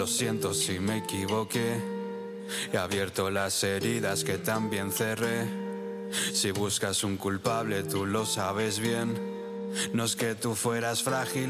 Lo siento si me equivoqué. He abierto las heridas que también cerré. Si buscas un culpable, tú lo sabes bien. No es que tú fueras frágil.